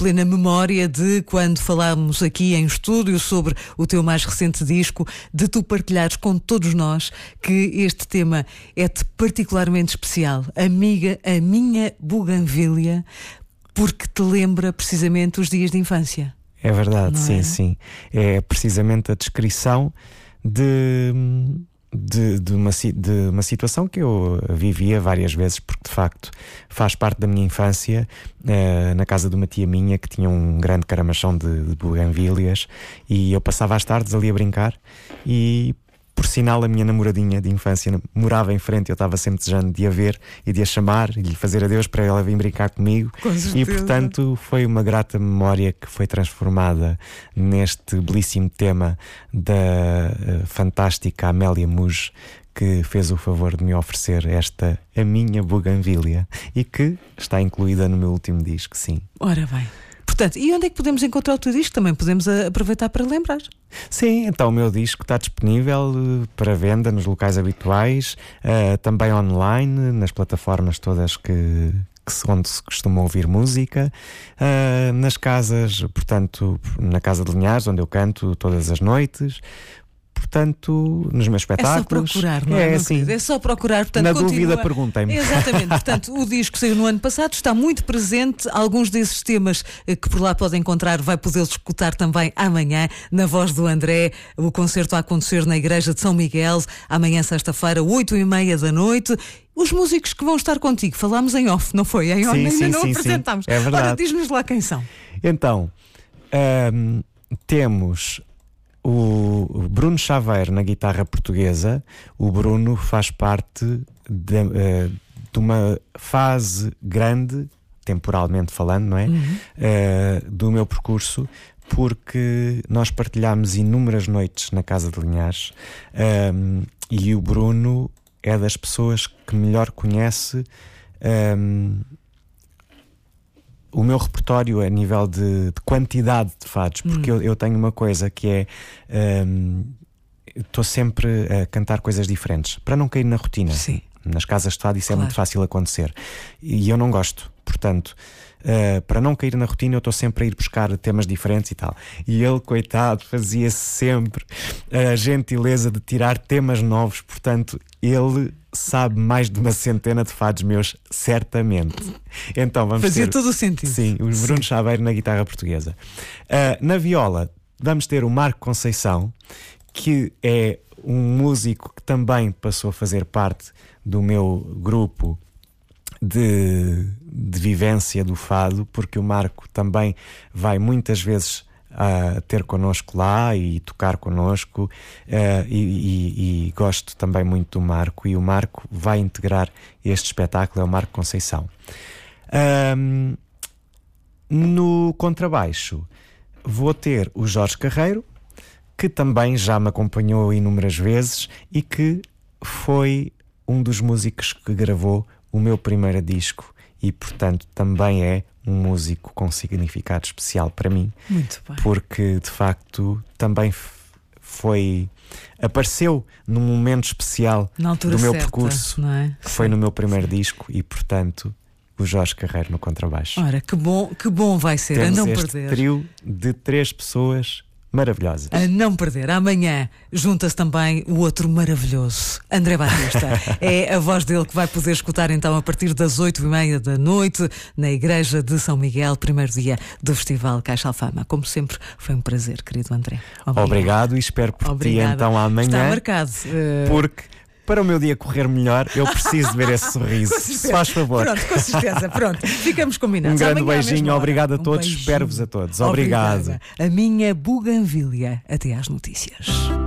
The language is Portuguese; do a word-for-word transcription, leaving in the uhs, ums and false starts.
plena memória de quando falámos aqui em estúdio sobre o teu mais recente disco, de tu partilhares com todos nós que este tema é-te particularmente especial. Amiga, a minha buganvília, porque te lembra precisamente os dias de infância. É verdade, Não sim, é? sim. É precisamente a descrição de, de, de, uma, de uma situação que eu vivia várias vezes, porque de facto faz parte da minha infância, eh, na casa de uma tia minha que tinha um grande caramachão de, de buganvílias, e eu passava as tardes ali a brincar e, por sinal, a minha namoradinha de infância morava em frente. Eu estava sempre desejando de a ver e de a chamar e de lhe fazer adeus para ela vir brincar comigo. Com certeza. E portanto foi uma grata memória que foi transformada neste belíssimo tema da uh, fantástica Amélia Muge, que fez o favor de me oferecer esta A Minha Buganvília e que está incluída no meu último disco, sim. Ora bem. Portanto, e onde é que podemos encontrar o teu disco? Também podemos a, aproveitar para lembrar. Sim, então o meu disco está disponível uh, para venda nos locais habituais, uh, também online, nas plataformas todas que, que se, onde se costuma ouvir música, uh, nas casas, portanto, na Casa de Linhares, onde eu canto todas as noites. Portanto, nos meus espetáculos. É só procurar, não é? É, Não sim. querido? É só procurar. Portanto, Na continua... dúvida, perguntem-me. Exatamente. Portanto, o disco saiu no ano passado, está muito presente. Alguns desses temas eh, que por lá pode encontrar, vai poder escutar também amanhã, na voz do André. O concerto a acontecer na Igreja de São Miguel, amanhã, sexta-feira, oito e meia da noite. Os músicos que vão estar contigo, falámos em off, não foi? Em on, Sim, ainda sim, não sim, apresentámos. sim. É verdade. Ora, diz-nos lá quem são. Então, hum, temos o Bruno Chaveiro na guitarra portuguesa. O Bruno faz parte de, uh, de uma fase grande, temporalmente falando, não é? Uhum. Uh, do meu percurso, porque nós partilhámos inúmeras noites na Casa de Linhares, um, e o Bruno é das pessoas que melhor conhece um, o meu repertório a nível de, de quantidade de fados, porque hum. eu, eu tenho uma coisa que é estou um, sempre a cantar coisas diferentes para não cair na rotina. Sim. Nas casas de fado isso Claro. é muito fácil acontecer e eu não gosto, portanto uh, para não cair na rotina eu estou sempre a ir buscar temas diferentes e tal, e ele, coitado, fazia sempre a gentileza de tirar temas novos, portanto ele sabe mais de uma centena de fados meus, certamente. Então vamos Fazia ter... todo o sentido. Sim, o Bruno Chaveiro na guitarra portuguesa. Uh, na viola vamos ter o Marco Conceição, que é um músico que também passou a fazer parte do meu grupo de, de vivência do fado, porque o Marco também vai muitas vezes a ter connosco lá e tocar connosco, uh, e, e, e gosto também muito do Marco, e o Marco vai integrar este espetáculo, é o Marco Conceição. Um, no contrabaixo vou ter o Jorge Carreiro, que também já me acompanhou inúmeras vezes e que foi um dos músicos que gravou o meu primeiro disco e, portanto, também é um músico com significado especial para mim. Muito bem. Porque, de facto, também foi... apareceu num momento especial Na altura do meu certa, percurso, não é? que foi no meu primeiro disco e, portanto, o Jorge Carreiro no contrabaixo. Ora, que bom, que bom vai ser. Temos a não este perder. trio de três pessoas maravilhosas. A não perder. Amanhã junta-se também o outro maravilhoso, André Batista. É a voz dele que vai poder escutar então a partir das oito e meia da noite na Igreja de São Miguel, primeiro dia do Festival Caixa Alfama. Como sempre, foi um prazer, querido André. Obrigado, Obrigado e espero por Obrigada. ti então amanhã. Está marcado. Uh... Porque para o meu dia correr melhor, eu preciso de ver esse sorriso. Se faz favor. Pronto, com certeza. Pronto, ficamos combinados. Um grande Amanhã, beijinho, obrigado a todos. Um Espero-vos a todos. Obrigado. Obrigada. A minha buganvília. Até às notícias.